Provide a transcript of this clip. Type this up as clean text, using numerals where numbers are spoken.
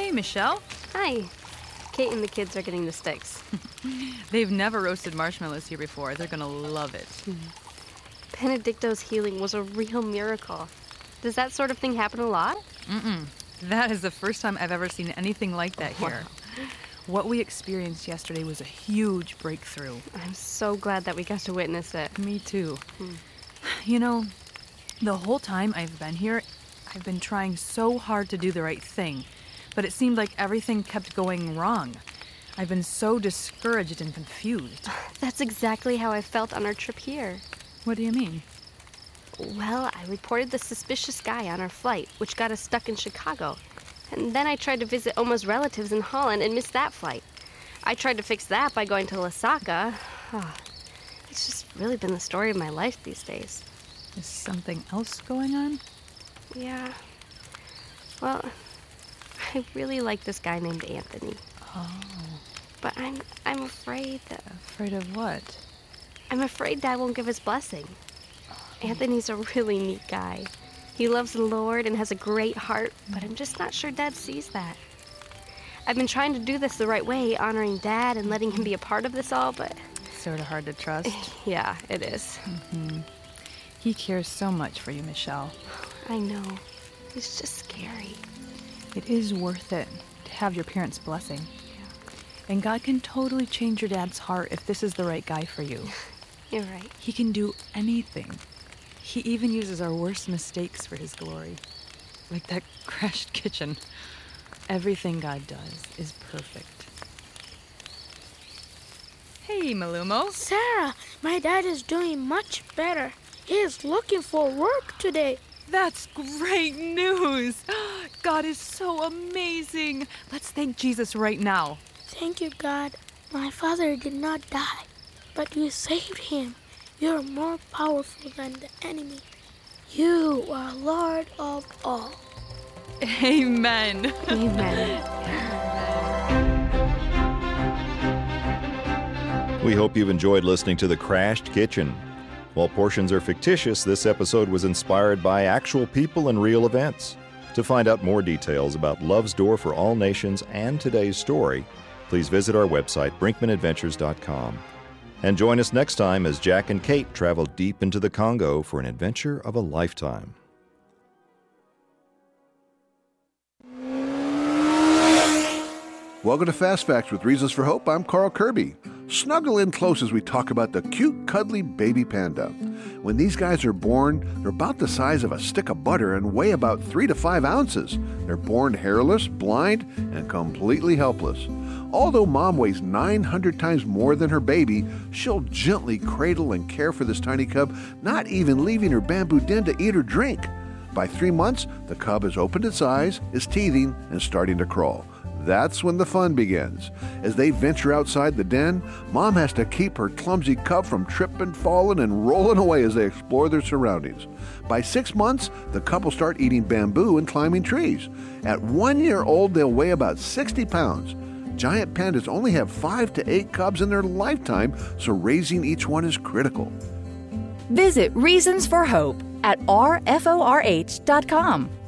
Hey, Michelle. Hi. Kate and the kids are getting the sticks. They've never roasted marshmallows here before. They're gonna love it. Benedicto's healing was a real miracle. Does that sort of thing happen a lot? That is the first time I've ever seen anything like that here. What we experienced yesterday was a huge breakthrough. I'm so glad that we got to witness it. Me too. You know, the whole time I've been here, I've been trying so hard to do the right thing, but it seemed like everything kept going wrong. I've been so discouraged and confused. That's exactly how I felt on our trip here. What do you mean? Well, I reported the suspicious guy on our flight, which got us stuck in Chicago. And then I tried to visit Oma's relatives in Holland and missed that flight. I tried to fix that by going to Lasaka. It's just really been the story of my life these days. Is something else going on? Yeah. Well, I really like this guy named Anthony. Oh. But I'm afraid that... Afraid of what? I'm afraid Dad won't give his blessing. Anthony's a really neat guy. He loves the Lord and has a great heart, but I'm just not sure Dad sees that. I've been trying to do this the right way, honoring Dad and letting him be a part of this all, but... Sort of hard to trust. Yeah, it is. He cares so much for you, Michelle. I know. It's just scary. It is worth it to have your parents' blessing. And God can totally change your dad's heart if this is the right guy for you. You're right. He can do anything. He even uses our worst mistakes for his glory. Like that crashed kitchen. Everything God does is perfect. Hey, Malumo. Sarah, my dad is doing much better. He is looking for work today. That's great news. God is so amazing. Let's thank Jesus right now. Thank you, God. My father did not die, but you saved him. You are more powerful than the enemy. You are Lord of all. Amen. Amen. We hope you've enjoyed listening to The Crashed Kitchen. While portions are fictitious, this episode was inspired by actual people and real events. To find out more details about Love's Door for All Nations and today's story, please visit our website, brinkmanadventures.com. And join us next time as Jack and Kate travel deep into the Congo for an adventure of a lifetime. Welcome to Fast Facts with Reasons for Hope. I'm Carl Kirby. Snuggle in close as we talk about the cute, cuddly baby panda. When these guys are born, they're about the size of a stick of butter and weigh about 3 to 5 ounces. They're born hairless, blind, and completely helpless. Although mom weighs 900 times more than her baby, she'll gently cradle and care for this tiny cub, not even leaving her bamboo den to eat or drink. By 3 months, the cub has opened its eyes, is teething, and starting to crawl. That's when the fun begins. As they venture outside the den, Mom has to keep her clumsy cub from tripping, falling, and rolling away as they explore their surroundings. By 6 months, the couple start eating bamboo and climbing trees. At 1 year old, they'll weigh about 60 pounds. Giant pandas only have 5 to 8 cubs in their lifetime, so raising each one is critical. Visit Reasons for Hope at rforh.com.